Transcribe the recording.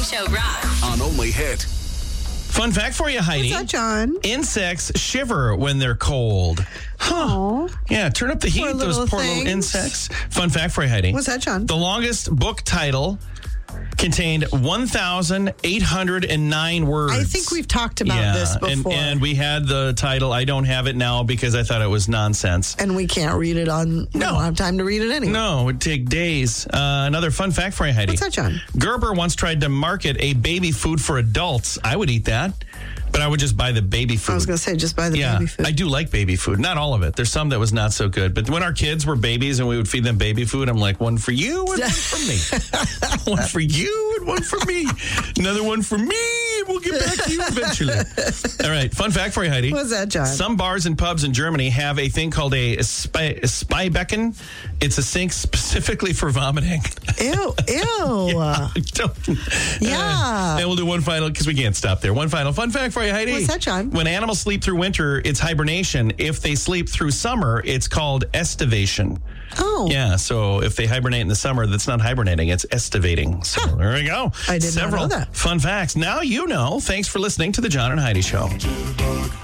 Show rocks. On Only Hit. Fun fact for you, Heidi. What's that, John? Insects shiver when they're cold. Huh. Yeah, turn up the heat, those poor little things. insects. Fun fact for you, Heidi. What's that, John? The longest book title contained 1,809 words. I think we've talked about this before. And we had the title. I don't have it now because I thought it was nonsense. And we can't read it on... We don't have time to read it anyway. No, it would take days. Another fun fact for you, Heidi. What's that, John? Gerber once tried to market a baby food for adults. I would eat that, but I would just buy the baby food. I was going to say, just buy the baby food. I do like baby food. Not all of it. There's some that was not so good. But when our kids were babies and we would feed them baby food, I'm like, one for you and one for me. One for you and one for me. Another one for me. We'll get back to you eventually. All right. Fun fact for you, Heidi. What's that, John? Some bars and pubs in Germany have a thing called a Spybecken. It's a sink specifically for vomiting. Ew. Yeah. And we'll do one final, because we can't stop there. One final fun fact for you, Heidi. What's that, John? When animals sleep through winter, it's hibernation. If they sleep through summer, it's called estivation. Oh. Yeah, so if they hibernate in the summer, that's not hibernating, it's estivating. So there we go. I did not know that. Fun facts. Now you know. Thanks for listening to the John and Heidi Show.